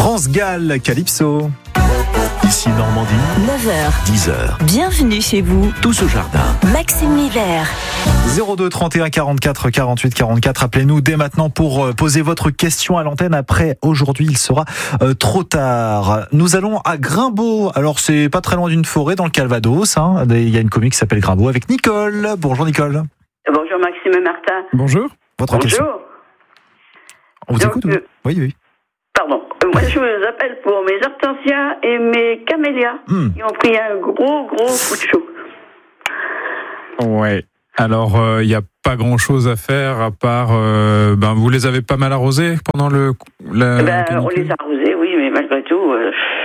France Gall, Calypso. Ici Normandie, 9h, 10h. bienvenue chez vous. Tous au jardin. Maxime Miller. 02 31 44 48 44. Appelez-nous dès maintenant pour poser votre question à l'antenne. Après, aujourd'hui, il sera trop tard. Nous allons à Grimbaud. Alors, c'est pas très loin d'une forêt dans le Calvados. Il y a une commune qui s'appelle Grimbaud avec Nicole. Bonjour Nicole. Bonjour Maxime et Martin. Bonjour. Votre question. Bonjour. On vous écoute, oui. Pardon. Moi, je vous appelle pour mes hortensias et mes camélias. Ils ont pris un gros coup de chaud. Ouais. Alors, il n'y a pas grand-chose à faire à part... vous les avez pas mal arrosés pendant on les a arrosés, oui, mais malgré tout,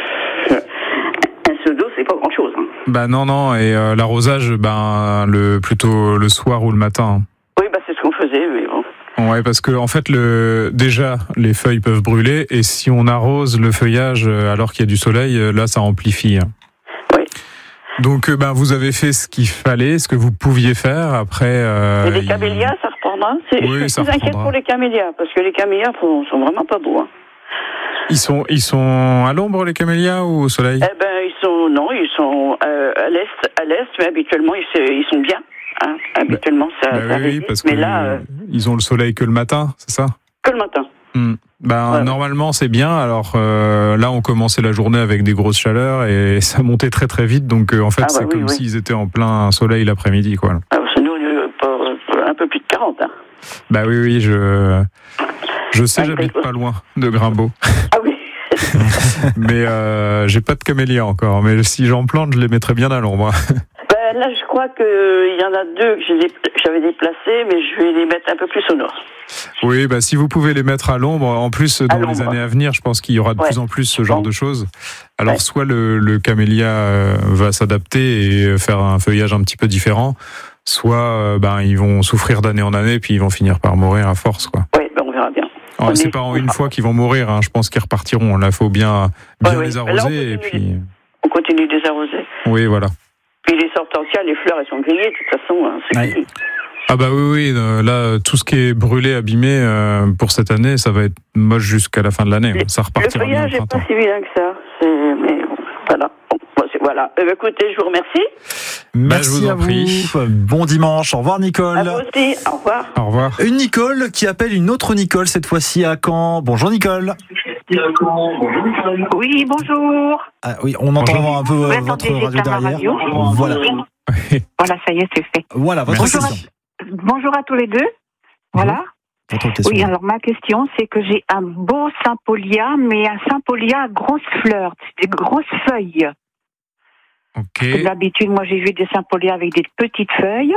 un seau d'eau, c'est pas grand-chose. Non, et l'arrosage, plutôt le soir ou le matin. Oui, c'est ce qu'on faisait, mais bon. Ouais, parce que en fait, déjà, les feuilles peuvent brûler, et si on arrose le feuillage alors qu'il y a du soleil, là, ça amplifie. Oui. Donc, vous avez fait ce qu'il fallait, ce que vous pouviez faire. Après, et les camélias, ça reprendra. Oui, je suis plus inquiète pour les camélias, parce que les camélias sont vraiment pas beaux. Ils sont à l'ombre, les camélias, ou au soleil? Ils sont à l'est, mais habituellement, ils sont bien. Habituellement, ça oui, parce mais que là, ils ont le soleil que le matin, c'est ça? Que le matin. Ouais. Normalement, c'est bien. Alors là, on commençait la journée avec des grosses chaleurs et ça montait très très vite. Donc en fait, c'est comme s'ils étaient en plein soleil l'après-midi, quoi. C'est nous, un peu plus de 40. Oui, je sais, j'habite pas loin de Grimbaud. Ah oui. Mais j'ai pas de camélias encore. Mais si j'en plante, je les mettrais bien à l'ombre. Là, je crois qu'il y en a 2 que j'avais déplacés, mais je vais les mettre un peu plus au nord. Oui, si vous pouvez les mettre à l'ombre, en plus, dans les années à venir, je pense qu'il y aura de plus en plus ce genre de choses. Alors, soit le camélia va s'adapter et faire un feuillage un petit peu différent, soit ils vont souffrir d'année en année, puis ils vont finir par mourir à force, quoi. Oui, on verra bien. C'est pas en une fois qu'ils vont mourir, je pense qu'ils repartiront. Là, il faut bien les arroser. Et puis... On continue de les arroser. Oui, voilà. Puis les hortensias, les fleurs, elles sont grillées, de toute façon, c'est fini. Oui, là, tout ce qui est brûlé, abîmé, pour cette année, ça va être moche jusqu'à la fin de l'année. Ça repartira bien au printemps. Le feuillage n'est pas si vilain que ça. Mais voilà. Voilà. Écoutez, je vous remercie. Merci, je vous en prie. Bon dimanche. Au revoir, Nicole. À vous aussi. Au revoir. Au revoir. Une Nicole qui appelle une autre Nicole, cette fois-ci à Caen. Bonjour, Nicole. Oui, bonjour. Oui, on entend un peu votre radio derrière. Voilà. Voilà, ça y est, c'est fait. Voilà, votre question. Bonjour à tous les deux. Voilà. Votre question. Oui, alors ma question, c'est que j'ai un beau Sympolia, mais un Sympolia à grosses fleurs, des grosses feuilles. Ok. D'habitude, moi, j'ai vu des Sympolia avec des petites feuilles.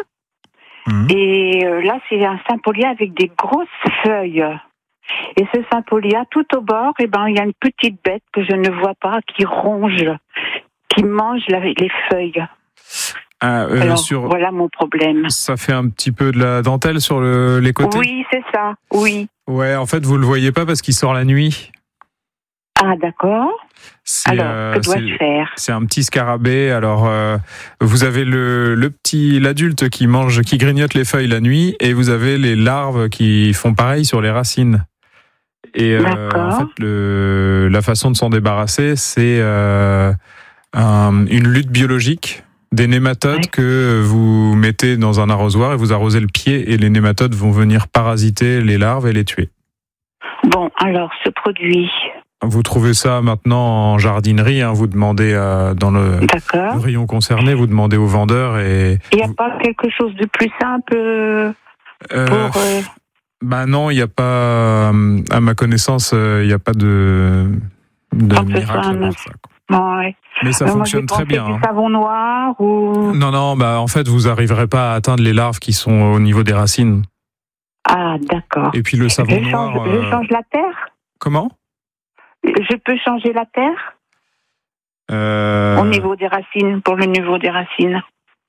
Et là, c'est un Sympolia avec des grosses feuilles. Et ce Sympolia, tout au bord, il y a une petite bête que je ne vois pas, qui ronge, qui mange les feuilles. Alors, voilà mon problème. Ça fait un petit peu de la dentelle sur les côtés? Oui, c'est ça, oui. Ouais, en fait, vous le voyez pas parce qu'il sort la nuit. Ah, d'accord. Alors, que dois-je faire? C'est un petit scarabée. Alors, vous avez l'adulte qui grignote les feuilles la nuit, et vous avez les larves qui font pareil sur les racines. Et en fait, la façon de s'en débarrasser, c'est une lutte biologique des nématodes que vous mettez dans un arrosoir et vous arrosez le pied, et les nématodes vont venir parasiter les larves et les tuer. Bon, alors, ce produit... Vous trouvez ça maintenant en jardinerie, vous demandez dans le rayon concerné, vous demandez au vendeur et... Il n'y a pas quelque chose de plus simple non, il n'y a pas, à ma connaissance, il n'y a pas de miracle pour ça. Ouais. Mais ça fonctionne très bien. Du savon noir ou... Non, en fait, vous n'arriverez pas à atteindre les larves qui sont au niveau des racines. Ah, d'accord. Et puis le savon noir... Je change la terre? Comment? Je peux changer la terre? Au niveau des racines, pour le niveau des racines.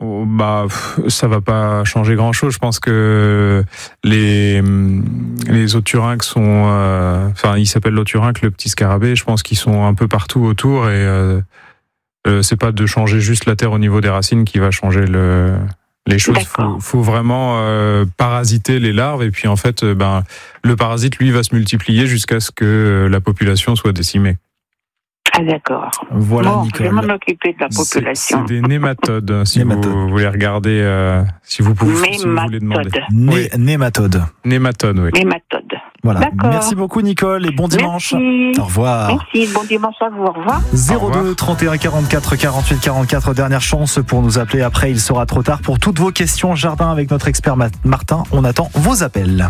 Ça va pas changer grand-chose. Je pense que les oturynques sont... il s'appelle l'oturynque, le petit scarabée. Je pense qu'ils sont un peu partout autour, et c'est pas de changer juste la terre au niveau des racines qui va changer Les choses, faut vraiment parasiter les larves, et puis en fait, le parasite, lui, va se multiplier jusqu'à ce que la population soit décimée. Ah d'accord. Voilà, Nicole. Je vais m'en occuper de la population. C'est des nématodes, si vous voulez regarder, si vous voulez demander. Nématodes. Nématodes, oui. Nématodes. Voilà. D'accord. Merci beaucoup, Nicole, et bon dimanche. Merci. Au revoir. Merci, bon dimanche à vous. Au revoir. 02 31 44 48 44, dernière chance pour nous appeler. Après, il sera trop tard pour toutes vos questions jardin avec notre expert Martin. On attend vos appels.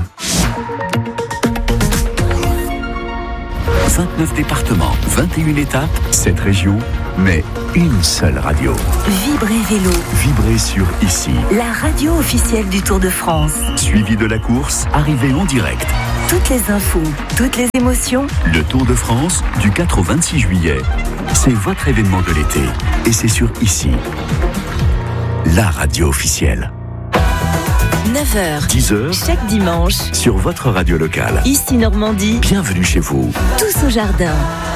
29 départements, 21 étapes, 7 régions, mais une seule radio. Vibrez Vélo, Vibrez sur Ici. la radio officielle du Tour de France. Suivi de la course, arrivée en direct. Toutes les infos, toutes les émotions. Le Tour de France, du 4 au 26 juillet. C'est votre événement de l'été. Et c'est sur Ici. La radio officielle. 9h, 10h, chaque dimanche, sur votre radio locale. ici Normandie, Bienvenue chez vous. tous au jardin.